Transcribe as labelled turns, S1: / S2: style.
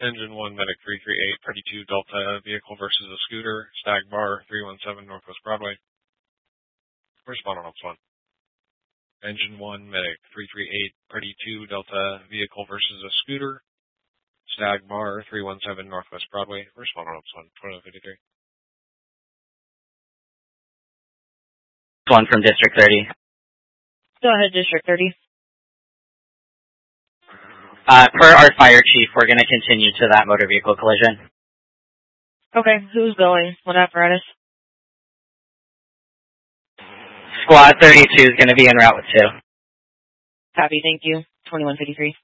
S1: Engine 1, Medic 338, Party 2, Delta, vehicle versus a scooter, Stag Bar, 317 Northwest Broadway. Respond on Ops 1. Engine 1, Medic 338, Party 2, Delta, vehicle versus a scooter, Stag Bar, 317 Northwest Broadway. Respond on Ops 1, 2153.
S2: One from District 30.
S3: Go ahead, District 30.
S2: Per our fire chief, we're going to continue to that motor vehicle collision.
S3: Okay, who's going? What apparatus?
S2: Squad 32 is going to be en route with 2.
S3: Copy, thank you. 2153.